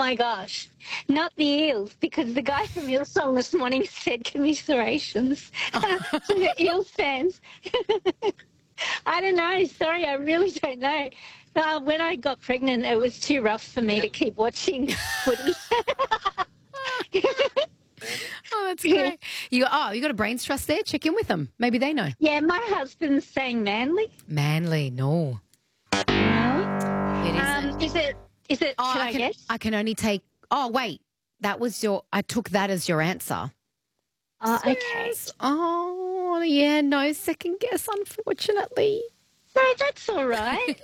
my gosh, not the eels, because the guy from Eel Song this morning said commiserations to the Eels fans. I don't know. Sorry, I really don't know. When I got pregnant, it was too rough for me to keep watching footy. Oh, that's great. You got a brains trust there? Check in with them. Maybe they know. Yeah, my husband's saying Manly. Manly, no. No. It isn't. Is it, Oh, should I guess? I can only take, wait, I took that as your answer. Oh, okay. Oh, yeah, no second guess, unfortunately. No, that's all right.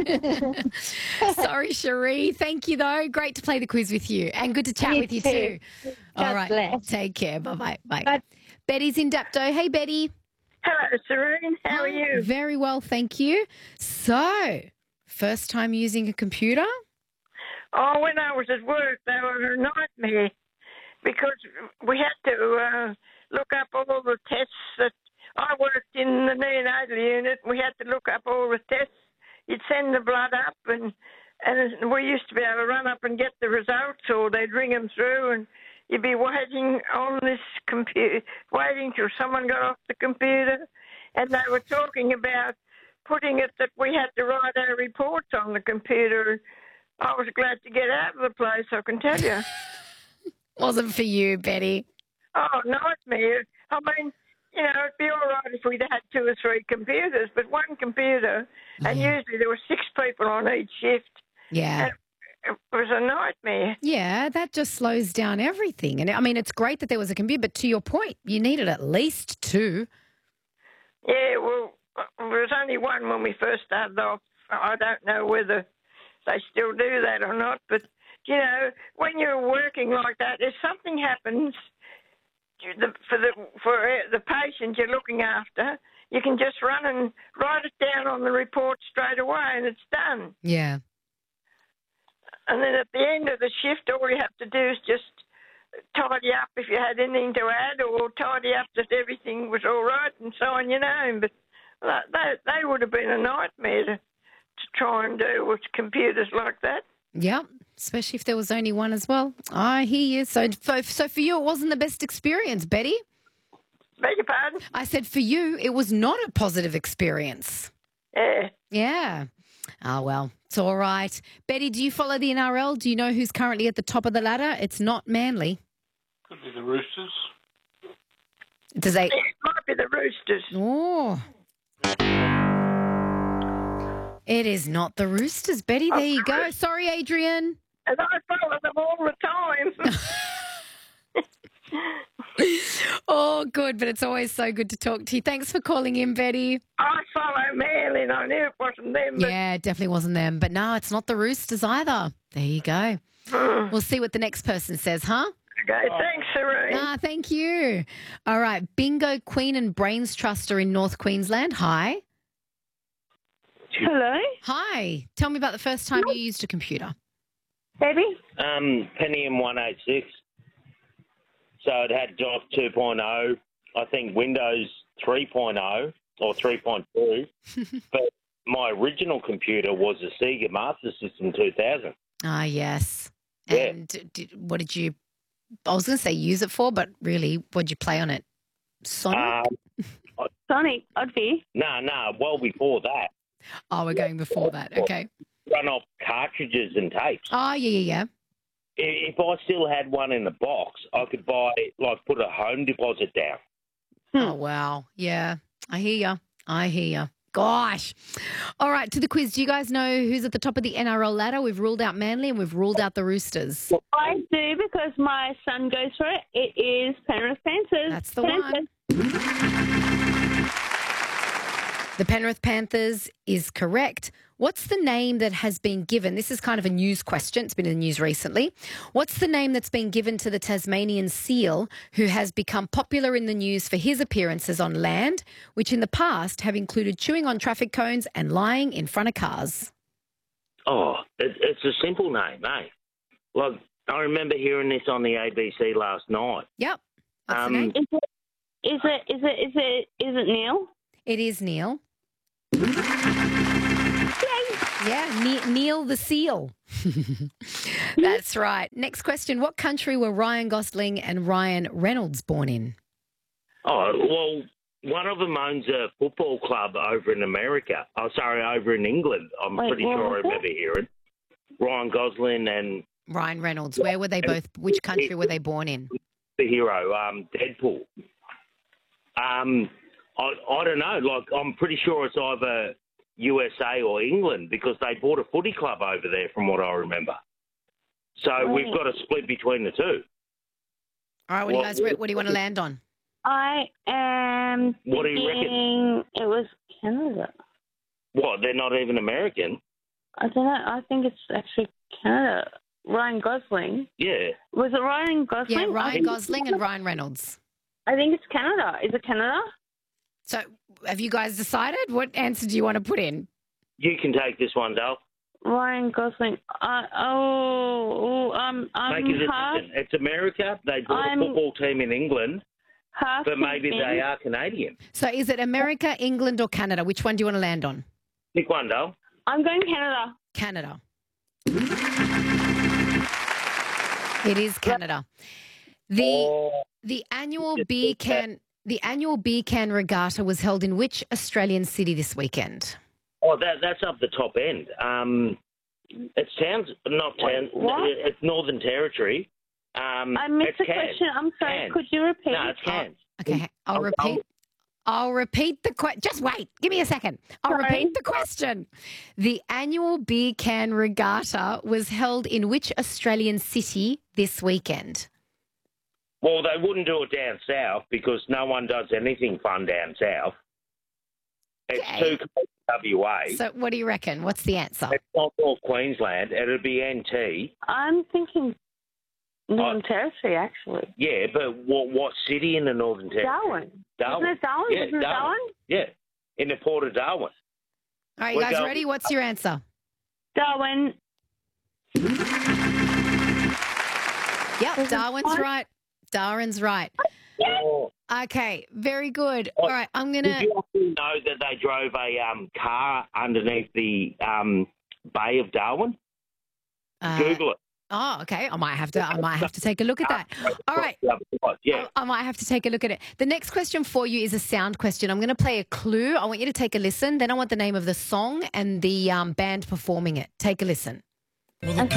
Sorry, Cherie. Thank you, though. Great to play the quiz with you and good to chat with you too. All right. Bless. Take care. Bye-bye. Bye. Bye. Betty's in Dapto. Hey, Betty. Hello, Serene. How are you? Very well, thank you. So, first time using a computer? Oh, when I was at work, they were a nightmare because we had to look up all the tests that I worked in the neonatal unit. We had to look up all the tests. You'd send the blood up, and we used to be able to run up and get the results, or they'd ring them through, and you'd be waiting on this computer, waiting till someone got off the computer, and they were talking about putting it that we had to write our reports on the computer. I was glad to get out of the place, I can tell you. Wasn't for you, Betty. Oh, nightmare. I mean, it'd be all right if we'd had 2 or 3 computers, but one computer, and usually there were 6 people on each shift. Yeah. It was a nightmare. Yeah, that just slows down everything. And I mean, it's great that there was a computer, but to your point, you needed at least 2. Yeah, well, there was only one when we first started off. I don't know whether they still do that or not, but, when you're working like that, if something happens for the patient you're looking after, you can just run and write it down on the report straight away and it's done. Yeah. And then at the end of the shift, all you have to do is just tidy up if you had anything to add, or tidy up that everything was all right and so on, But they would have been a nightmare to try and do with computers like that. Yep, especially if there was only one as well. I hear you. So for you, it wasn't the best experience, Betty? Beg your pardon? I said for you, it was not a positive experience. Yeah. Yeah. Oh, well, it's all right. Betty, do you follow the NRL? Do you know who's currently at the top of the ladder? It's not Manly. Could be the Roosters. It might be the Roosters. Oh. It is not the Roosters, Betty. There you go. Sorry, Adrian. And I follow them all the time. Oh, good, but it's always so good to talk to you. Thanks for calling in, Betty. I follow Manly, and I knew it wasn't them. But... Yeah, it definitely wasn't them. But no, it's not the Roosters either. There you go. We'll see what the next person says, huh? Okay, thanks, Serene. Thank you. All right, Bingo Queen and Brains Trust are in North Queensland. Hi. Hello? Hi. Tell me about the first time you used a computer. Baby? Pentium 186. So it had DOS 2.0, I think Windows 3.0 or 3.2. But my original computer was a Sega Master System 2000. Ah, yes. Yeah. And what did you, I was going to say use it for, but really, what did you play on it? Sonic? Sonic, Oddly. No, well before that. Oh, we're going before that. Okay. Run off cartridges and tapes. Oh, yeah. If I still had one in the box, I could put a home deposit down. Oh, wow. Yeah. I hear you. Gosh. All right, to the quiz. Do you guys know who's at the top of the NRL ladder? We've ruled out Manly and we've ruled out the Roosters. I do because my son goes for it. It is Penrith Panthers. That's the one. The Penrith Panthers is correct. What's the name that has been given? This is kind of a news question. It's been in the news recently. What's the name that's been given to the Tasmanian seal who has become popular in the news for his appearances on land, which in the past have included chewing on traffic cones and lying in front of cars? Oh, it's a simple name, eh? Like, I remember hearing this on the ABC last night. Yep. What's the name? Is it Neil? It is Neil. Yeah, Neil the Seal. That's right. Next question. What country were Ryan Gosling and Ryan Reynolds born in? Oh, well, one of them owns a football club over in America. Oh, sorry, over in England. I'm pretty sure I remember hearing. Ryan Gosling and Ryan Reynolds. Where were they both? Which country were they born in? the hero, Deadpool. I don't know. Like, I'm pretty sure it's either USA or England because they bought a footy club over there, from what I remember. So we've got a split between the two. All right, what do you want to land on? I am What do you reckon? thinking it was Canada. What, they're not even American? I don't know. I think it's actually Canada. Ryan Gosling. Yeah. Was it Ryan Gosling? Yeah, Ryan Gosling and Ryan Reynolds. I think it's Canada. Is it Canada? So have you guys decided? What answer do you want to put in? You can take this one, Dale. Ryan Gosling. Make it half, it's America. They bought a football team in England, half but maybe thinking- they are Canadian. So is it America, England or Canada? Which one do you want to land on? Pick one, Dale. I'm going Canada. Canada. It is Canada. The annual beer can regatta was held in which Australian city this weekend? Oh, that's up the top end. It sounds not town. It's Northern Territory. I missed the Cairns. question. I'm sorry. Cairns. Could you repeat? No, it's Cairns. Okay, I'll repeat the question. Just wait. Give me a second. I'll repeat the question. The annual beer can regatta was held in which Australian city this weekend? Well, they wouldn't do it down south because no one does anything fun down south. It's too close to WA. So what do you reckon? What's the answer? It's not North Queensland. It'll be NT. I'm thinking Northern Territory, actually. Yeah, but what city in the Northern Territory? Darwin. Isn't it Darwin? Yeah, Isn't it Darwin? Yeah, in the port of Darwin. All right, you We're guys going- ready? What's your answer? Darwin. Yep, Darwin's right. Darwin's right. Oh, Okay, very good. All right, I'm going did to... you actually know that they drove a car underneath the Bay of Darwin? Google it. Oh, okay. I might have to take a look at that. All right. Yeah. I might have to take a look at it. The next question for you is a sound question. I'm going to play a clue. I want you to take a listen. Then I want the name of the song and the band performing it. Take a listen.